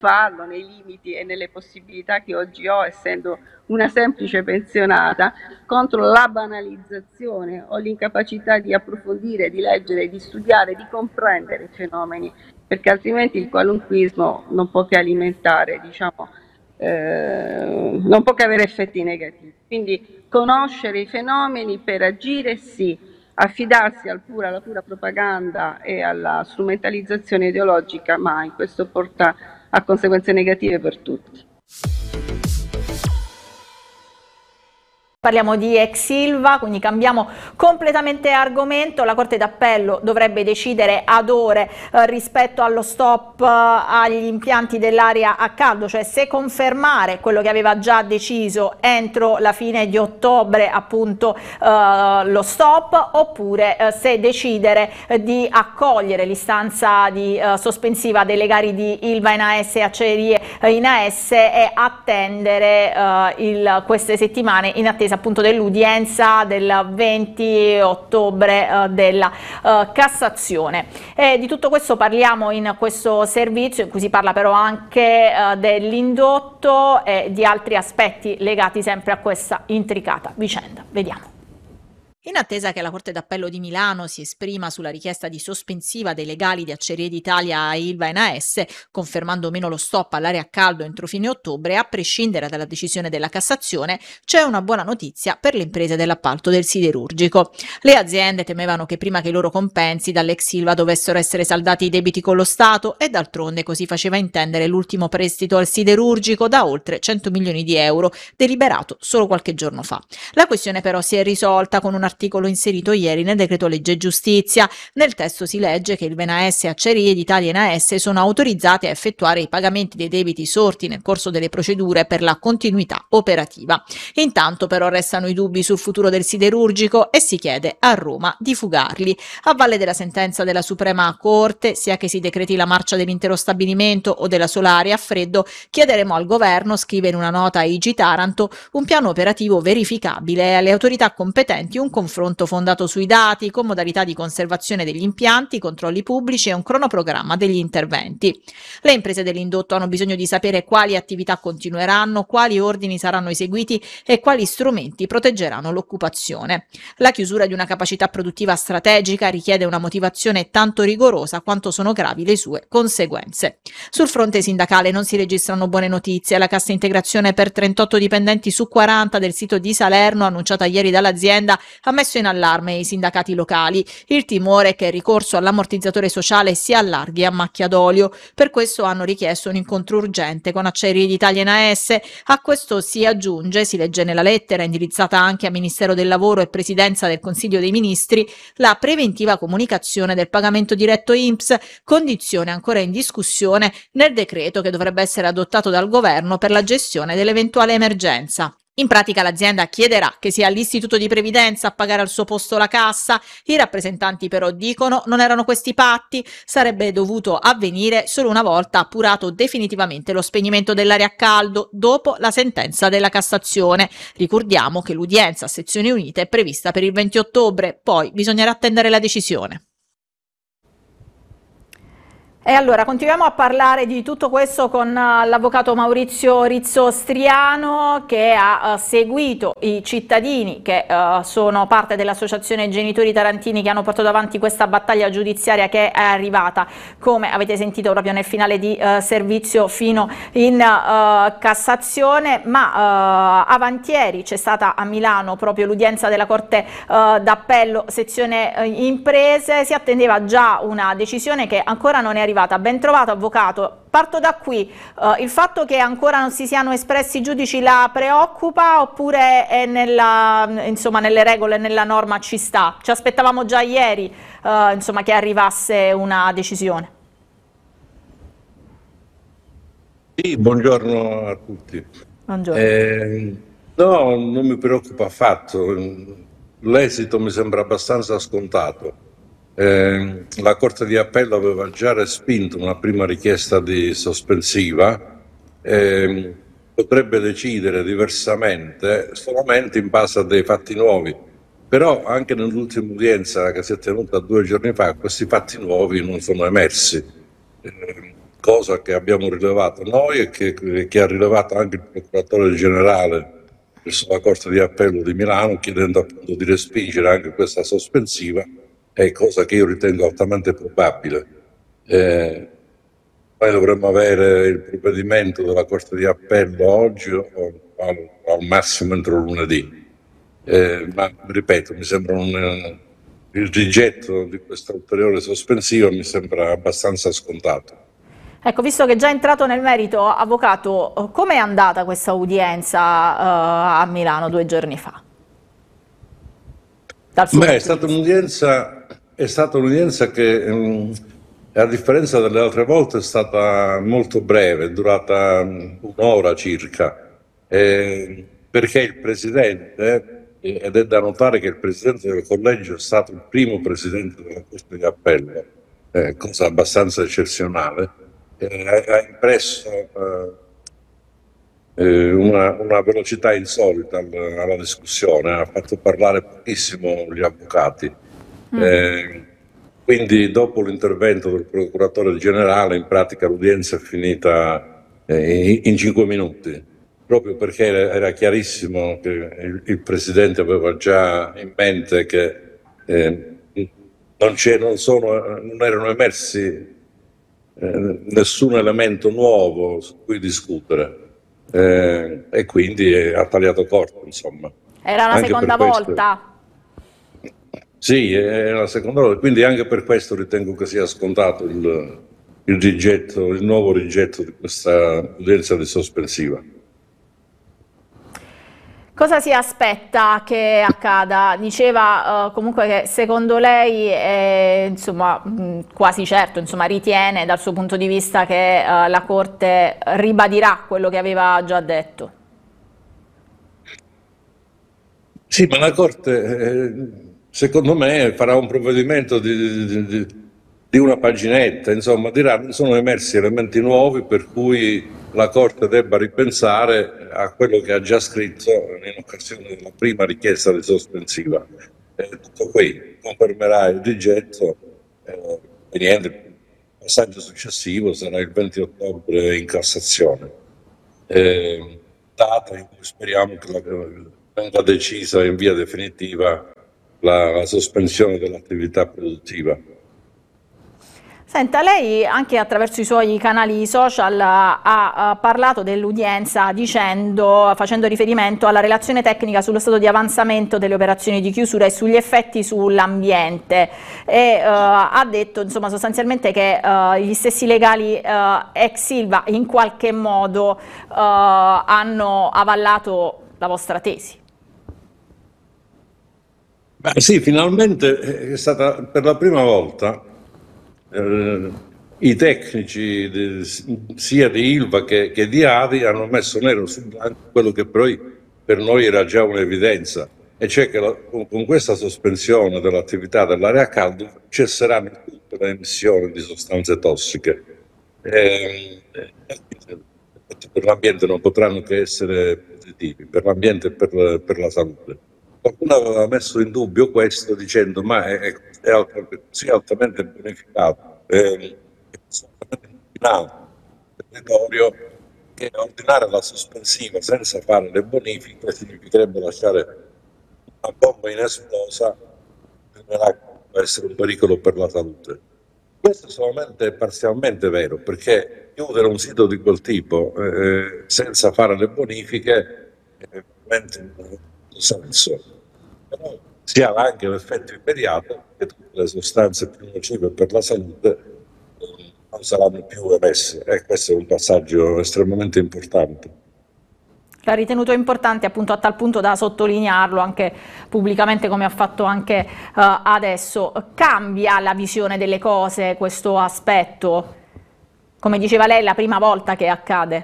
farlo nei limiti e nelle possibilità che oggi ho, essendo una semplice pensionata, contro la banalizzazione o l'incapacità di approfondire, di leggere, di studiare, di comprendere i fenomeni, perché altrimenti il qualunquismo non può che alimentare, diciamo, non può che avere effetti negativi. Quindi conoscere i fenomeni per agire sì, affidarsi alla pura propaganda e alla strumentalizzazione ideologica mai, questo porta a conseguenze negative per tutti. Parliamo di ex Ilva, quindi cambiamo completamente argomento. La Corte d'Appello dovrebbe decidere ad ore rispetto allo stop agli impianti dell'area a caldo, cioè se confermare quello che aveva già deciso entro la fine di ottobre, appunto lo stop, oppure se decidere di accogliere l'istanza di sospensiva dei legali di Ilva in AS e Acciaierie in AS e attendere queste settimane in attesa appunto dell'udienza del 20 ottobre della Cassazione. E di tutto questo parliamo in questo servizio, in cui si parla però anche dell'indotto e di altri aspetti legati sempre a questa intricata vicenda. Vediamo. In attesa che la Corte d'Appello di Milano si esprima sulla richiesta di sospensiva dei legali di Acciaierie d'Italia a Ilva e AS, confermando o meno lo stop all'area a caldo entro fine ottobre, a prescindere dalla decisione della Cassazione, c'è una buona notizia per le imprese dell'appalto del siderurgico. Le aziende temevano che prima che i loro compensi dall'ex Ilva dovessero essere saldati i debiti con lo Stato, e d'altronde così faceva intendere l'ultimo prestito al siderurgico da oltre 100 milioni di euro, deliberato solo qualche giorno fa. La questione però si è risolta con un articolo inserito ieri nel decreto legge giustizia. Nel testo si legge che il Venaes e Acciaierie d'Italia in AS sono autorizzate a effettuare i pagamenti dei debiti sorti nel corso delle procedure per la continuità operativa. Intanto però restano i dubbi sul futuro del siderurgico e si chiede a Roma di fugarli. A valle della sentenza della Suprema Corte, sia che si decreti la marcia dell'intero stabilimento o della sola area a freddo, chiederemo al governo, scrive in una nota a IG Taranto, un piano operativo verificabile e alle autorità competenti un confronto fondato sui dati, con modalità di conservazione degli impianti, controlli pubblici e un cronoprogramma degli interventi. Le imprese dell'indotto hanno bisogno di sapere quali attività continueranno, quali ordini saranno eseguiti e quali strumenti proteggeranno l'occupazione. La chiusura di una capacità produttiva strategica richiede una motivazione tanto rigorosa quanto sono gravi le sue conseguenze. Sul fronte sindacale non si registrano buone notizie. La cassa integrazione per 38 dipendenti su 40 del sito di Salerno, annunciata ieri dall'azienda, ha messo in allarme i sindacati locali. Il timore è che il ricorso all'ammortizzatore sociale si allarghi a macchia d'olio. Per questo hanno richiesto un incontro urgente con Acciaierie d'Italia in AS. A questo si aggiunge, si legge nella lettera indirizzata anche a Ministero del Lavoro e Presidenza del Consiglio dei Ministri, la preventiva comunicazione del pagamento diretto INPS, condizione ancora in discussione nel decreto che dovrebbe essere adottato dal governo per la gestione dell'eventuale emergenza. In pratica l'azienda chiederà che sia l'Istituto di Previdenza a pagare al suo posto la cassa. I rappresentanti però dicono non erano questi patti, sarebbe dovuto avvenire solo una volta appurato definitivamente lo spegnimento dell'area a caldo dopo la sentenza della Cassazione. Ricordiamo che l'udienza a sezioni unite è prevista per il 20 ottobre, poi bisognerà attendere la decisione. E allora continuiamo a parlare di tutto questo con l'avvocato Maurizio Rizzo-Striano, che ha seguito i cittadini che sono parte dell'associazione Genitori Tarantini, che hanno portato avanti questa battaglia giudiziaria che è arrivata, come avete sentito, proprio nel finale di servizio fino in Cassazione. Ma avantieri c'è stata a Milano proprio l'udienza della Corte d'Appello sezione imprese. Si attendeva già una decisione che ancora non è arrivata. Ben trovato, avvocato. Parto da qui. Il fatto che ancora non si siano espressi i giudici la preoccupa, oppure è insomma, nelle regole, nella norma ci sta? Ci aspettavamo già ieri insomma, che arrivasse una decisione. Sì, buongiorno a tutti. Buongiorno. No, non mi preoccupa affatto. L'esito mi sembra abbastanza scontato. La Corte di Appello aveva già respinto una prima richiesta di sospensiva, potrebbe decidere diversamente solamente in base a dei fatti nuovi, però anche nell'ultima udienza che si è tenuta 2 giorni fa questi fatti nuovi non sono emersi. cosa che abbiamo rilevato noi e che ha rilevato anche il procuratore generale presso la Corte di Appello di Milano, chiedendo appunto di respingere anche questa sospensiva, è cosa che io ritengo altamente probabile. Noi dovremmo avere il provvedimento della Corte di Appello oggi o al massimo entro lunedì. Ma ripeto, mi sembra il rigetto di questa ulteriore sospensiva mi sembra abbastanza scontato. Ecco, visto che è già entrato nel merito, avvocato, com'è andata questa udienza a Milano 2 giorni fa? Beh, è stata un'udienza che, a differenza delle altre volte, è stata molto breve, è durata un'ora circa, perché il Presidente, ed è da notare che il Presidente del Collegio è stato il primo Presidente della Corte di Appello, cosa abbastanza eccezionale, ha impresso una velocità insolita alla discussione, ha fatto parlare pochissimo gli avvocati. Quindi dopo l'intervento del procuratore generale, in pratica l'udienza è finita in 5 minuti, proprio perché era chiarissimo che il Presidente aveva già in mente che non erano emersi nessun elemento nuovo su cui discutere, e quindi ha tagliato corto, insomma. Era la seconda volta? Sì, è la seconda volta, quindi anche per questo ritengo che sia scontato il nuovo rigetto di questa udienza di sospensiva. Cosa si aspetta che accada? Diceva comunque che secondo lei, insomma, quasi certo, insomma, ritiene dal suo punto di vista che la Corte ribadirà quello che aveva già detto. Sì, ma la Corte, secondo me, farà un provvedimento di una paginetta, insomma, dirà non sono emersi elementi nuovi per cui la Corte debba ripensare a quello che ha già scritto in occasione della prima richiesta di sospensiva. Tutto qui, confermerà il rigetto e niente, il passaggio successivo sarà il 20 ottobre in Cassazione, data in cui speriamo che venga decisa in via definitiva la sospensione dell'attività produttiva. Senta, lei anche attraverso i suoi canali social ha parlato dell'udienza facendo riferimento alla relazione tecnica sullo stato di avanzamento delle operazioni di chiusura e sugli effetti sull'ambiente e ha detto, insomma, sostanzialmente che gli stessi legali ex Ilva in qualche modo hanno avallato la vostra tesi. Beh, sì, finalmente è stata per la prima volta i tecnici sia di Ilva che di ADI hanno messo nero su bianco quello che poi per noi era già un'evidenza, e cioè che con questa sospensione dell'attività dell'area calda cesseranno tutte le emissioni di sostanze tossiche. Per l'ambiente non potranno che essere positivi, per l'ambiente e per la salute. Qualcuno aveva messo in dubbio questo dicendo ma è così altamente bonificato, assolutamente inquinato il territorio, che ordinare la sospensiva senza fare le bonifiche significherebbe lasciare una bomba inesplosa che può essere un pericolo per la salute. Questo è solamente parzialmente vero, perché chiudere un sito di quel tipo senza fare le bonifiche è veramente un senso. Però si ha anche l'effetto immediato che tutte le sostanze più nocive per la salute non saranno più emesse, e questo è un passaggio estremamente importante. L'ha ritenuto importante appunto a tal punto da sottolinearlo anche pubblicamente, come ha fatto anche adesso. Cambia la visione delle cose questo aspetto? Come diceva lei, è la prima volta che accade.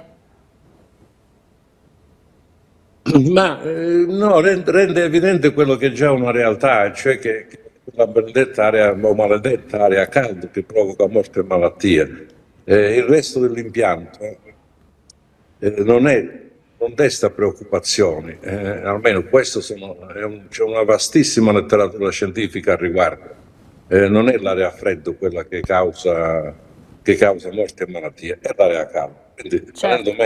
Ma no, rende evidente quello che è già una realtà, cioè che la benedetta area o maledetta area calda che provoca morte e malattie. Il resto dell'impianto non desta preoccupazioni, almeno questo c'è una vastissima letteratura scientifica al riguardo. Non è l'area a freddo quella che causa che causa morte e malattie, e l'area calda. Quindi, Certo.